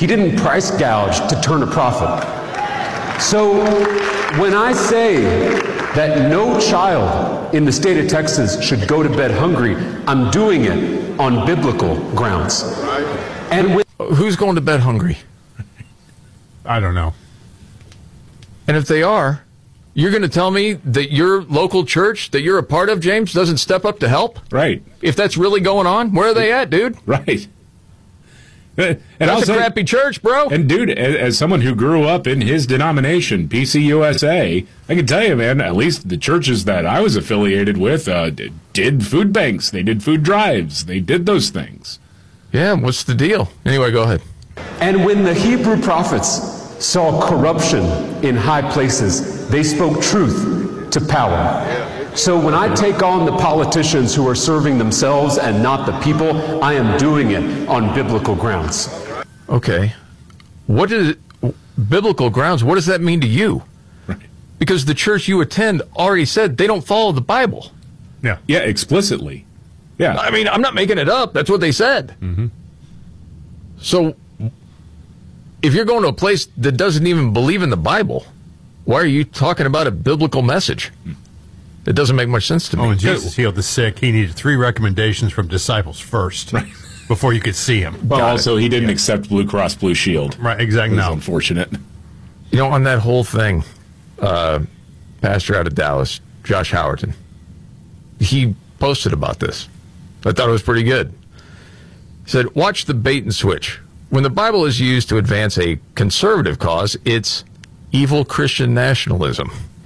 He didn't price gouge to turn a profit. So when I say that no child in the state of Texas should go to bed hungry, I'm doing it on biblical grounds. And who's going to bed hungry? I don't know. And if they are, you're going to tell me that your local church that you're a part of, James, doesn't step up to help? Right. If that's really going on, where are they at, dude? Right. And that's a crappy church, bro. And, dude, as someone who grew up in his denomination, PCUSA, I can tell you, man, at least the churches that I was affiliated with did food banks. They did food drives. They did those things. Yeah, what's the deal? Anyway, go ahead. And when the Hebrew prophets saw corruption in high places, they spoke truth to power. So when I take on the politicians who are serving themselves and not the people, I am doing it on biblical grounds. Okay. Biblical grounds, what does that mean to you? Right. Because the church you attend already said they don't follow the Bible. Yeah. Yeah, explicitly. Yeah. I mean, I'm not making it up. That's what they said. Mm-hmm. So if you're going to a place that doesn't even believe in the Bible, why are you talking about a biblical message? It doesn't make much sense to me. Oh, when Jesus healed the sick, he needed 3 recommendations from disciples first before you could see him. Well, also, he didn't accept Blue Cross Blue Shield. Right, exactly. It was unfortunate. You know, on that whole thing, pastor out of Dallas, Josh Howerton, he posted about this. I thought it was pretty good. He said, watch the bait and switch. When the Bible is used to advance a conservative cause, it's evil Christian nationalism.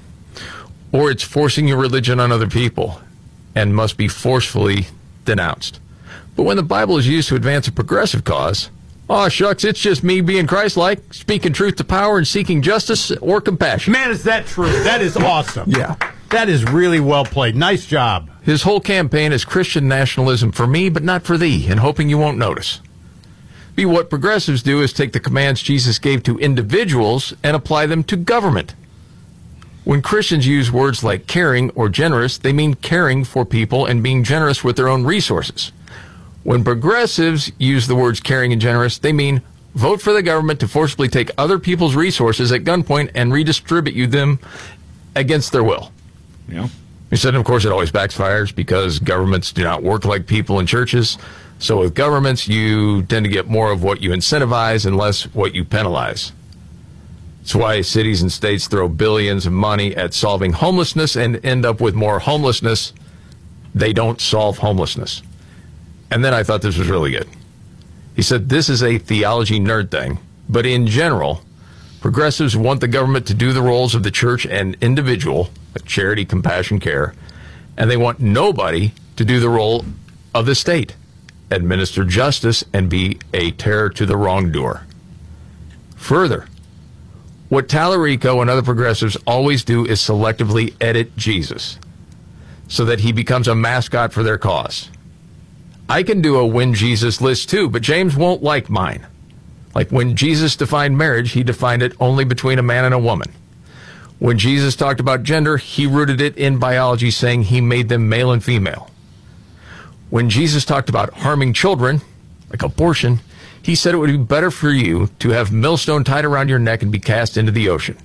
Or it's forcing your religion on other people and must be forcefully denounced. But when the Bible is used to advance a progressive cause, oh, shucks, it's just me being Christ-like, speaking truth to power and seeking justice or compassion. Man, is that true? That is awesome. Yeah. That is really well played. Nice job. His whole campaign is Christian nationalism for me, but not for thee, and hoping you won't notice. What progressives do is take the commands Jesus gave to individuals and apply them to government. When Christians use words like caring or generous, they mean caring for people and being generous with their own resources. When progressives use the words caring and generous, they mean vote for the government to forcibly take other people's resources at gunpoint and redistribute them against their will. Yeah. He said, of course, it always backfires because governments do not work like people in churches. So with governments, you tend to get more of what you incentivize and less what you penalize. It's why cities and states throw billions of money at solving homelessness and end up with more homelessness. They don't solve homelessness. And then I thought this was really good. He said, this is a theology nerd thing, but in general, progressives want the government to do the roles of the church and individual, like charity, compassion, care, and they want nobody to do the role of the state, administer justice, and be a terror to the wrongdoer. Further, what Tallarico and other progressives always do is selectively edit Jesus so that he becomes a mascot for their cause. I can do a When Jesus list too, but James won't like mine. Like when Jesus defined marriage, he defined it only between a man and a woman. When Jesus talked about gender, he rooted it in biology, saying he made them male and female. When Jesus talked about harming children, like abortion, he said it would be better for you to have millstone tied around your neck and be cast into the ocean.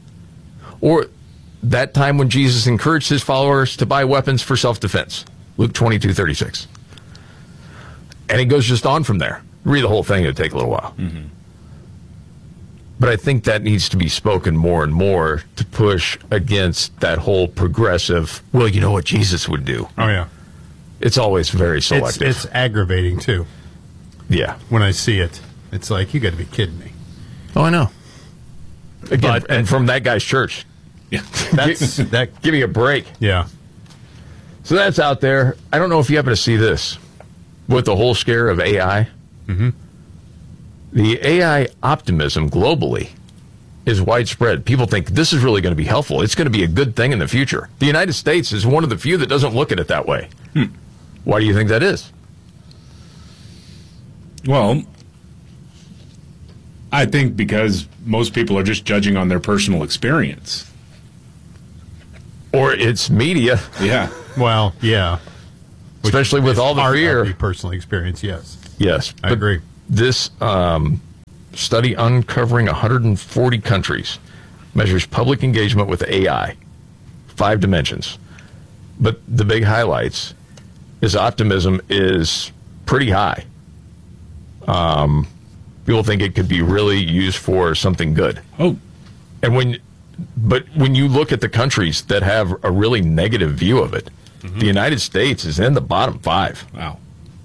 Or that time when Jesus encouraged his followers to buy weapons for self-defense, Luke 22:36. And he goes just on from there. Read the whole thing, it would take a little while. Mm-hmm. But I think that needs to be spoken more and more to push against that whole progressive, well, you know what Jesus would do. Oh, yeah. It's always very selective. It's aggravating, too. Yeah. When I see it, it's like, you got to be kidding me. Oh, I know. Again, and from that guy's church. Yeah. Give me a break. Yeah. So that's out there. I don't know if you happen to see this with the whole scare of AI. Mm-hmm. The AI optimism globally is widespread. People think this is really going to be helpful. It's going to be a good thing in the future. The United States is one of the few that doesn't look at it that way. Why do you think that is? Well, I think because most people are just judging on their personal experience. Or it's media. Yeah. Well, yeah. Especially with all the fear. Personal experience, yes. Yes. I agree. This study uncovering 140 countries, measures public engagement with AI, 5 dimensions. But the big highlights is optimism is pretty high. People think it could be really used for something good. Oh, And when you look at the countries that have a really negative view of it, the United States is in the bottom 5. wow.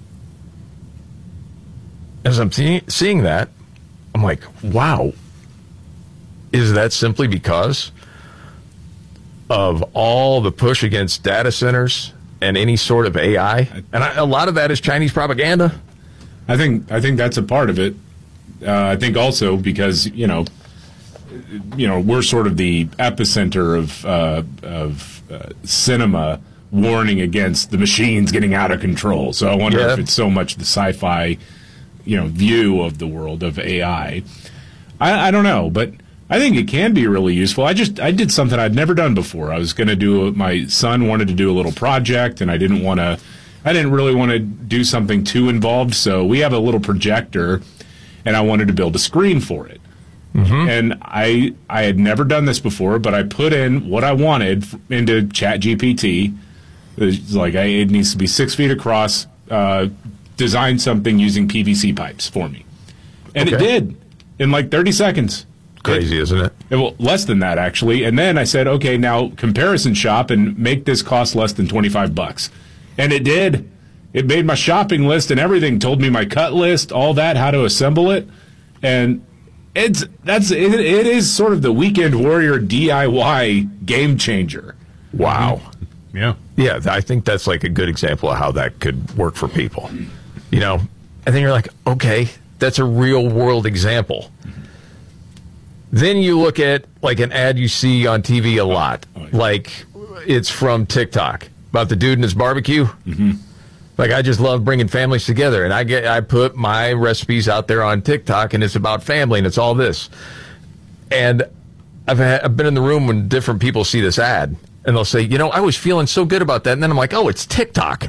As I'm seeing that, I'm like, wow. Is that simply because of all the push against data centers and any sort of AI? And a lot of that is Chinese propaganda. I think that's a part of it. I think also because we're sort of the epicenter of cinema warning against the machines getting out of control. So I wonder if it's so much the sci-fi, view of the world of AI. I don't know, but I think it can be really useful. I did something I'd never done before. I was going to do my son wanted to do a little project, and I didn't really want to do something too involved. So we have a little projector, and I wanted to build a screen for it. And I had never done this before, but I put in what I wanted into ChatGPT. It's like it needs to be 6 feet across. Design something using PVC pipes for me, and it did in like 30 seconds. Crazy, isn't it? Well, less than that actually. And then I said, okay, now comparison shop and make this cost less than $25, and it did. It made my shopping list and everything. Told me my cut list, all that, how to assemble it, and it is sort of the weekend warrior DIY game changer. Wow. Yeah. Yeah, I think that's like a good example of how that could work for people. And then you're like, okay, that's a real world example. Then you look at like an ad you see on TV a lot, like it's from TikTok about the dude and his barbecue. Like I just love bringing families together, and I put my recipes out there on TikTok, and it's about family, and it's all this. And I've been in the room when different people see this ad, and they'll say, I was feeling so good about that, and then I'm like, oh, it's TikTok.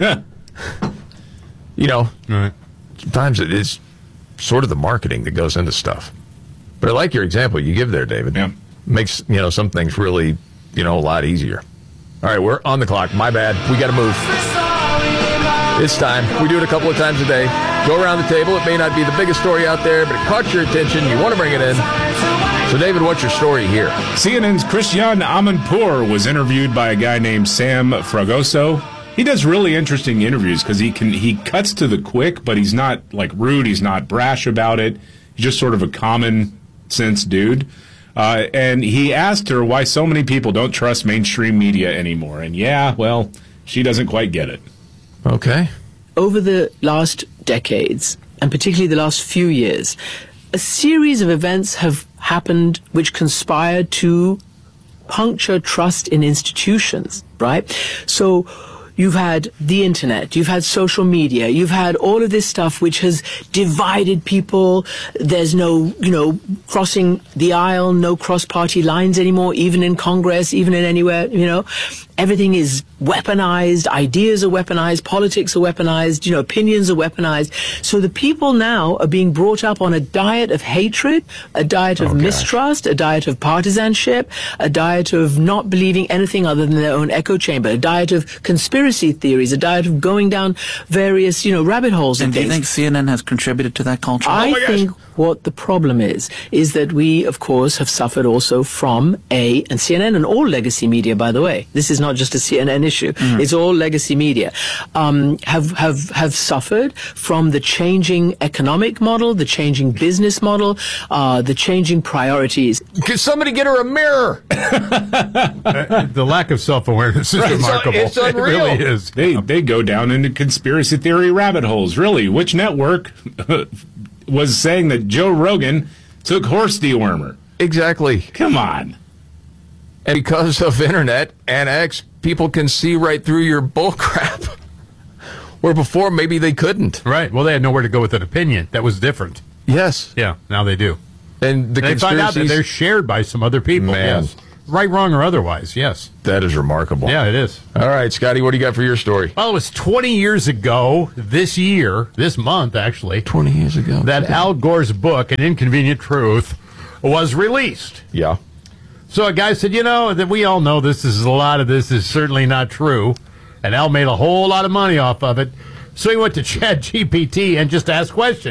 Right. Sometimes it is sort of the marketing that goes into stuff. But I like your example you give there, David. Yeah. Makes, some things really, a lot easier. All right, we're on the clock. My bad. We got to move. It's time. We do it a couple of times a day. Go around the table. It may not be the biggest story out there, but it caught your attention. You want to bring it in. So, David, what's your story here? CNN's Christian Amanpour was interviewed by a guy named Sam Fragoso. He does really interesting interviews because he cuts to the quick, but he's not like rude. He's not brash about it. He's just sort of a common sense dude. And he asked her why so many people don't trust mainstream media anymore. And well, she doesn't quite get it. Okay. Over the last decades, and particularly the last few years, a series of events have happened which conspired to puncture trust in institutions, right? So you've had the internet, you've had social media, you've had all of this stuff which has divided people. There's no, crossing the aisle, no cross-party lines anymore, even in Congress, even in anywhere, Everything is weaponized, ideas are weaponized, politics are weaponized, opinions are weaponized. So the people now are being brought up on a diet of hatred, a diet of mistrust, a diet of partisanship, a diet of not believing anything other than their own echo chamber, a diet of conspiracy theories, a diet of going down various, rabbit holes and things. Do you think CNN has contributed to that culture? I think what the problem is that we, of course, have suffered also from and CNN and all legacy media, by the way. This is not just a CNN issue. Mm-hmm. It's all legacy media. Have suffered from the changing economic model, the changing business model, the changing priorities. Can somebody get her a mirror? The lack of self-awareness is remarkable. It's unreal. It really is. They go down into conspiracy theory rabbit holes. Really, which network was saying that Joe Rogan took horse dewormer? Exactly. Come on. And because of internet and X, people can see right through your bullcrap. Where before, maybe they couldn't. Right. Well, they had nowhere to go with an opinion. That was different. Yes. Yeah, now they do. And they find out that they're shared by some other people. Man. Yes. Right, wrong, or otherwise, yes. That is remarkable. Yeah, it is. All right, Scotty, what do you got for your story? Well, it was 20 years ago this month, actually, 20 years ago. that Al Gore's book, An Inconvenient Truth, was released. Yeah. So a guy said, that we all know a lot of this is certainly not true. And Al made a whole lot of money off of it. So he went to ChatGPT and just asked questions.